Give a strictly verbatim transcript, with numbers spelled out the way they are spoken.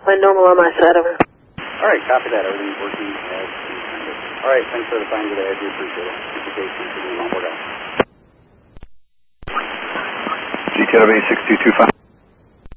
One normal on my side, over. All right, copy that. Everything's working as intended. All right, thanks for the time today. I do appreciate it. Communication to the onboard out. G T W six two two five.